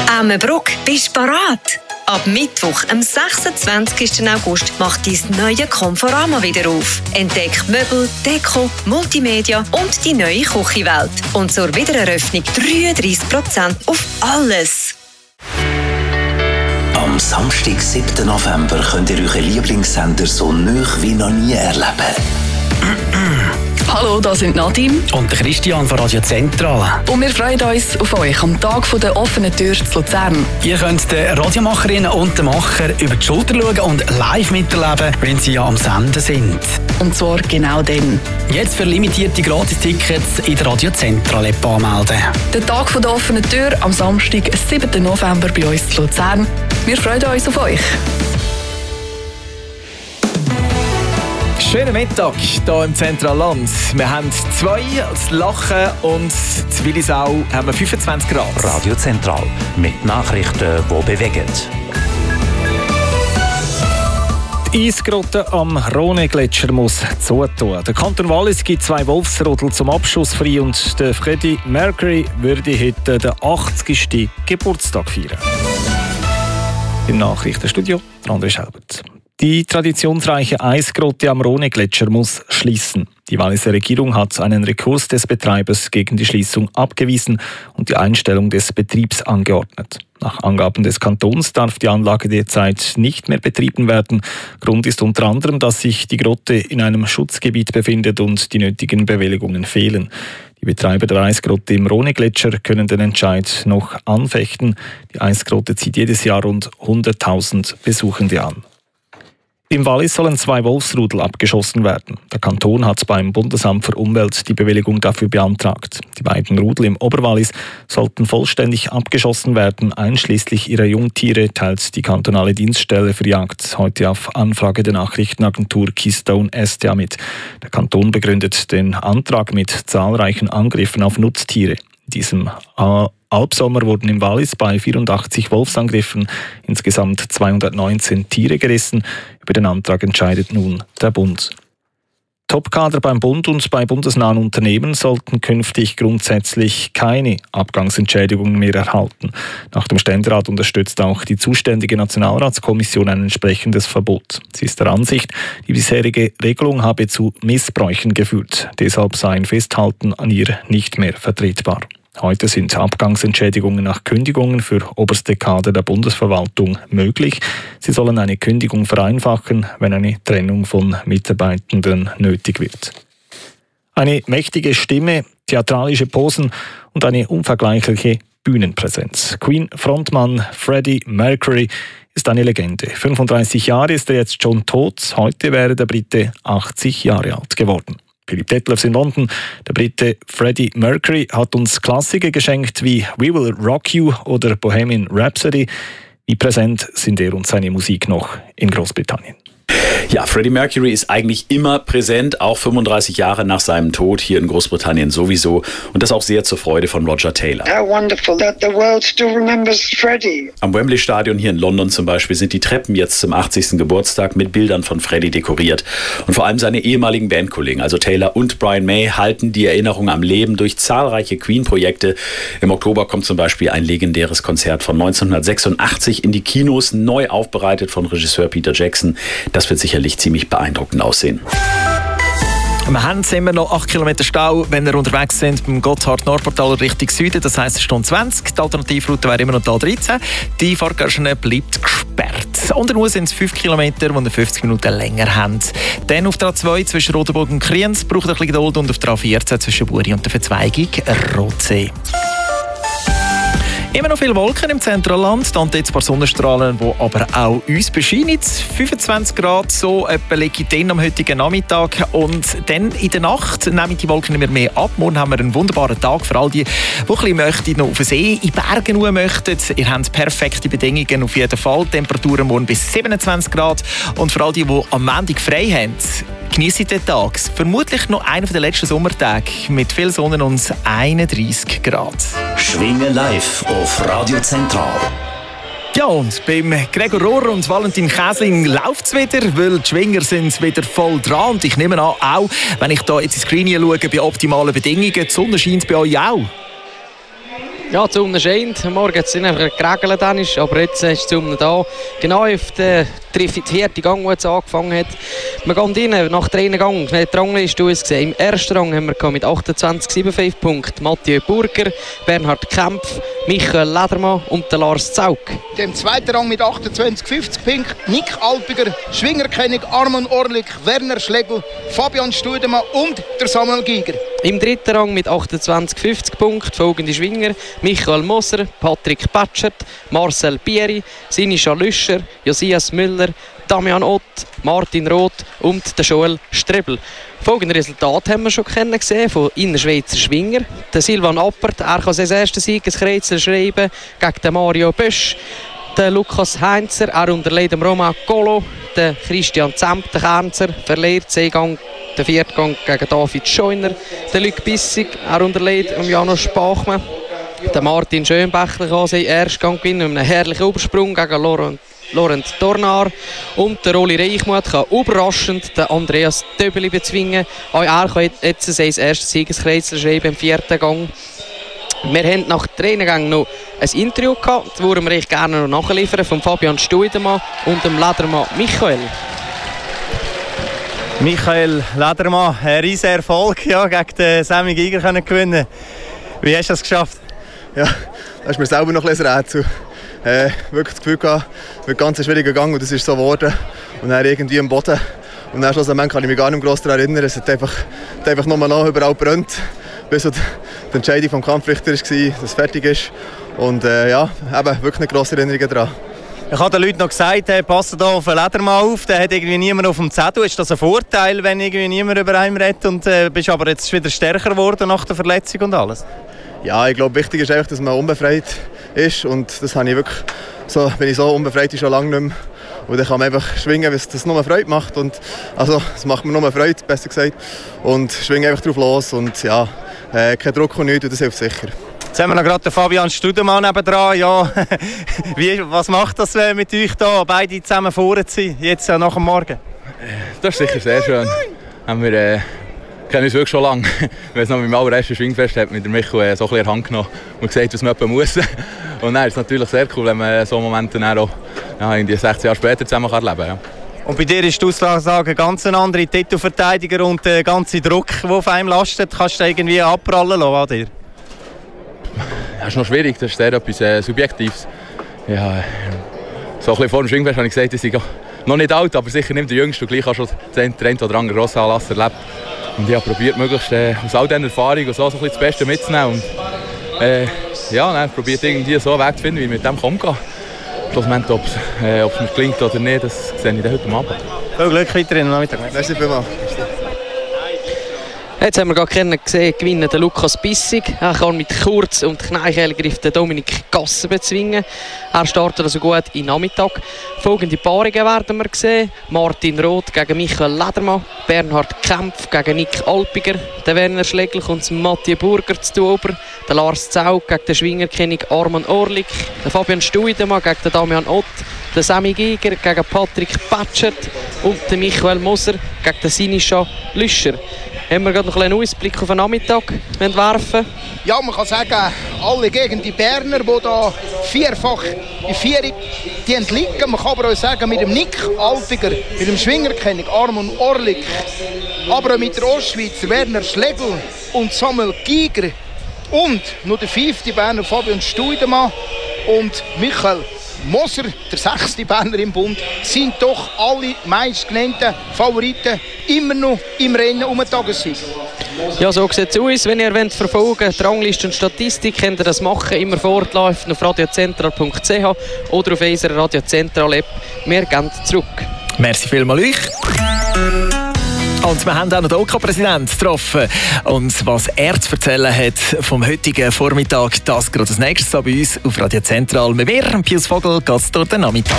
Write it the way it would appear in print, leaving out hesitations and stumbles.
Emmenbruck, bist du bereit? Ab Mittwoch, am 26. August, macht dein neue Conforama wieder auf. Entdeck Möbel, Deko, Multimedia und die neue Küchenwelt. Und zur Wiedereröffnung 33% auf alles. Am Samstag, 7. November, könnt ihr euren Lieblingssender so nah wie noch nie erleben. Hallo, da sind Nadine und Christian von Radio Zentral. Und wir freuen uns auf euch am Tag der offenen Tür zu Luzern. Ihr könnt den Radiomacherinnen und den Macher über die Schulter schauen und live miterleben, wenn sie am Senden sind. Und zwar genau dann. Jetzt für limitierte Gratis-Tickets in der Radio Zentral-App anmelden. Der Tag der offenen Tür am Samstag, 7. November bei uns zu Luzern. Wir freuen uns auf euch. Schönen Mittag hier im Zentralland. Wir haben 2, das Lachen und in Willisau haben wir 25 Grad. Radio Zentral mit Nachrichten, die bewegen. Die Eisgrotte am Rhone-Gletscher muss zutun. Der Kanton Wallis gibt 2 Wolfsrudel zum Abschuss frei und der Freddie Mercury würde heute den 80. Geburtstag feiern. Im Nachrichtenstudio André Schelbert. Die traditionsreiche Eisgrotte am Rhone-Gletscher muss schließen. Die Walliser Regierung hat einen Rekurs des Betreibers gegen die Schließung abgewiesen und die Einstellung des Betriebs angeordnet. Nach Angaben des Kantons darf die Anlage derzeit nicht mehr betrieben werden. Grund ist unter anderem, dass sich die Grotte in einem Schutzgebiet befindet und die nötigen Bewilligungen fehlen. Die Betreiber der Eisgrotte im Rhone-Gletscher können den Entscheid noch anfechten. Die Eisgrotte zieht jedes Jahr rund 100.000 Besuchende an. Im Wallis sollen 2 Wolfsrudel abgeschossen werden. Der Kanton hat beim Bundesamt für Umwelt die Bewilligung dafür beantragt. Die beiden Rudel im Oberwallis sollten vollständig abgeschossen werden, einschließlich ihrer Jungtiere, teilt die kantonale Dienststelle für Jagd heute auf Anfrage der Nachrichtenagentur Keystone SDA mit. Der Kanton begründet den Antrag mit zahlreichen Angriffen auf Nutztiere. In diesem Albsommer wurden im Wallis bei 84 Wolfsangriffen insgesamt 219 Tiere gerissen. Über den Antrag entscheidet nun der Bund. Topkader beim Bund und bei bundesnahen Unternehmen sollten künftig grundsätzlich keine Abgangsentschädigungen mehr erhalten. Nach dem Ständerat unterstützt auch die zuständige Nationalratskommission ein entsprechendes Verbot. Sie ist der Ansicht, die bisherige Regelung habe zu Missbräuchen geführt. Deshalb sei ein Festhalten an ihr nicht mehr vertretbar. Heute sind Abgangsentschädigungen nach Kündigungen für oberste Kader der Bundesverwaltung möglich. Sie sollen eine Kündigung vereinfachen, wenn eine Trennung von Mitarbeitenden nötig wird. Eine mächtige Stimme, theatralische Posen und eine unvergleichliche Bühnenpräsenz. Queen-Frontmann Freddie Mercury ist eine Legende. 35 Jahre ist er jetzt schon tot. Heute wäre der Brite 80 Jahre alt geworden. Philipp Detlefs in London. Der Brite Freddie Mercury hat uns Klassiker geschenkt wie We Will Rock You oder Bohemian Rhapsody. Wie präsent sind er und seine Musik noch in Großbritannien? Ja, Freddie Mercury ist eigentlich immer präsent, auch 35 Jahre nach seinem Tod hier in Großbritannien sowieso. Und das auch sehr zur Freude von Roger Taylor. How wonderful that the world still remembers Freddie. Am Wembley Stadion hier in London zum Beispiel sind die Treppen jetzt zum 80. Geburtstag mit Bildern von Freddie dekoriert. Und vor allem seine ehemaligen Bandkollegen, also Taylor und Brian May, halten die Erinnerung am Leben durch zahlreiche Queen-Projekte. Im Oktober kommt zum Beispiel ein legendäres Konzert von 1986 in die Kinos, neu aufbereitet von Regisseur Peter Jackson. Das wird sicherlich ziemlich beeindruckend aussehen. Wir haben immer noch 8 Kilometer Stau, wenn wir unterwegs sind beim Gotthard-Nordportal Richtung Süden. Das heisst, Stunde 20. Die Alternativroute wäre immer noch da 13. Die Fahrgaststätte bleibt gesperrt. Und nur sind es 5 Kilometer, die wir 50 Minuten länger haben. Dann auf der A2 zwischen Rodenburg und Kriens braucht ein bisschen Geduld und auf der A14 zwischen Buri und der Verzweigung Rotsee. Immer noch viele Wolken im Zentralland, dann jetzt ein paar Sonnenstrahlen, die aber auch uns bescheinen. 25 Grad, so etwa liege ich dann am heutigen Nachmittag. Und dann in der Nacht nehmen die Wolken immer mehr ab. Morgen haben wir einen wunderbaren Tag für all die, die möchten, noch auf den See, in Bergen ruhen möchten. Ihr habt perfekte Bedingungen auf jeden Fall. Temperaturen morgen bis 27 Grad. Und für all die am Montag frei haben, geniessen den Tag. Vermutlich noch einer der letzten Sommertage mit viel Sonne und 31 Grad. Schwingen live auf Radio Zentral. Ja, und beim Gregor Rohr und Valentin Käsling läuft es wieder, weil die Schwinger sind wieder voll dran. Und ich nehme an, auch wenn ich hier jetzt ins Screen schaue, bei optimalen Bedingungen, die Sonne scheint bei euch auch. Ja, die Sonne scheint. Morgen hat es einfach geregelt, aber jetzt ist die Sonne da. Genau auf den vierten Gang, wo es angefangen hat. Wir gehen rein, nach der einen Gang. Die Rangliste ist gesehen. Im ersten Rang haben wir mit 28,75 Punkten Mathieu Burger, Bernhard Kempf, Michael Ledermann und Lars Zaug. Im zweiten Rang mit 28,50 Punkten Nick Alpiger, Schwingerkönig Arman Orlik, Werner Schlegel, Fabian Studemann und der Samuel Giger. Im dritten Rang mit 28,50 Punkten folgende Schwinger: Michael Moser, Patrick Patschert, Marcel Pieri, Sinischa Lüscher, Josias Müller, Damian Ott, Martin Roth und der Joel Strebel. Folgende Resultate haben wir schon gesehen von Innerschweizer Schwinger. Der Silvan Appert, er kann sein erstes Siegeskreuzel schreiben gegen den Mario Bösch. Der Lukas Heinzer, er unterlegt dem Romain Colo. Der Christian Zemp, der Kernzer, verliert Seegang den vierten Gang gegen David Scheuner. Der Luc Bissig, er unterlegt Janos Bachmann. Der Martin Schönbächler kann seinen ersten Gang gewinnen mit einem herrlichen Übersprung gegen Laurent Tornar. Und der Oli Reichmuth kann überraschend den Andreas Döbeli bezwingen. Auch er kann jetzt sein erstes Siegeskreuzel schreiben im vierten Gang. Wir haben nach den Trainingängen noch ein Interview gehabt, das würden wir euch gerne noch nachliefern, von Fabian Studemann und dem Ledermann Michael. Michael Ledermann, ein riesiger Erfolg, ja, gegen den Sammy Giger können gewinnen. Wie hast du das geschafft? Ja, das ist mir selber noch ein Rätsel. Wirklich das Gefühl gehabt, es wird ganz schwieriger Gang und das ist so geworden. Und dann irgendwie am Boden. Und dann schlussendlich kann ich mich gar nicht mehr gross daran erinnern. Es hat einfach nochmal noch überall gebrannt, bis die Entscheidung vom Kampfrichter war, dass es fertig ist. Und ja, eben wirklich eine grosse Erinnerung daran. Ich habe den Leuten noch gesagt, passt hier auf den Ledermann auf, der hat irgendwie niemand auf dem Zettel. Ist das ein Vorteil, wenn irgendwie niemand über einen redet und bist aber jetzt wieder stärker geworden nach der Verletzung und alles? Ja, ich glaube, wichtig ist einfach, dass man unbefreit ist und das habe ich wirklich bin ich so unbefreit schon lange nicht mehr. Und dann kann man einfach schwingen, was das nur Freude macht. Und, also, es macht mir nur Freude, besser gesagt. Und schwingen einfach drauf los und ja, kein Druck und nichts und das hilft sicher. Jetzt haben wir noch gerade den Fabian Studemann nebendran. Ja, was macht das mit euch da, beide zusammen vorne zu sein, jetzt nach dem Morgen? Das ist sicher sehr schön. Wir kennen uns wirklich schon lange. Wenn es noch mit dem allerersten Schwingfest hat, mit der Michael so ein bisschen in die Hand genommen und gesagt, was man muss. Und dann ist es natürlich sehr cool, wenn man so Momente dann auch 16 Jahre später zusammen erleben kann. Ja. Und bei dir ist die Aussage ganz ein anderer Titelverteidiger und der ganze Druck, der auf einem lastet, kannst du irgendwie abprallen lassen an dir? Das ist noch schwierig, das ist sehr etwas Subjektives. Ja, so ein bisschen vor dem Schwingfest habe ich gesagt, ich sei noch nicht alt, aber sicher nicht der Jüngste und gleich auch schon den einen oder anderen grossen Anlass erlebt. Und ich habe probiert, möglichst aus all diesen Erfahrungen so ein bisschen das Beste mitzunehmen. Und ja, dann probiert irgendwie so einen Weg zu finden, wie ich mit dem umgehe. Schlussendlich, ob es mir gelingt oder nicht, das sehe ich dann heute Abend. Viel Glück weiterhin am Nachmittag. Merci vielmals. Jetzt haben wir gerade gesehen, gewinnen der Lukas Bissig. Er kann mit Kurz- und Kneichhelgriff den Dominik Gasser bezwingen. Er startet also gut in Nachmittag. Folgende Paarungen werden wir sehen. Martin Roth gegen Michael Ledermann, Bernhard Kempf gegen Nick Alpiger, der Werner Schlegel und Mathieu Burger zu Ober, der Lars Zaug gegen den Schwingerkönig Arman Orlik, der Fabian Studemann gegen den Damian Ott, der Sammy Giger gegen Patrick Patschert und der Michael Moser gegen den Sinischa Lüscher. Haben wir gerade noch einen Ausblick auf den Nachmittag werfen? Ja, man kann sagen, alle gegen die Berner, die da vierfach in Vierung liegen. Man kann aber auch sagen, mit dem Nick Alpiger, mit dem Schwingerkönig Arman Orlik, aber auch mit der Ostschweizer Werner Schlegel und Samuel Giger und noch der 5. Berner Fabian Studemann und Michael Moser, der 6. Berner im Bund, sind doch alle meistgenannten Favoriten immer noch im Rennen um den Tagessieg. Ja, so sieht es aus. Wenn ihr verfolgen wollt, die Rangliste und Statistik, könnt ihr das machen, immer fortlaufend auf radiozentral.ch oder auf unserer Radio Zentral App. Wir gehen zurück. Merci vielmals euch. Und wir haben auch noch den OK-Präsidenten getroffen. Und was er zu erzählen hat vom heutigen Vormittag, das gerade als nächstes bei uns auf Radio Zentral. Mit mir, Pius Vogel, geht es durch den Nachmittag.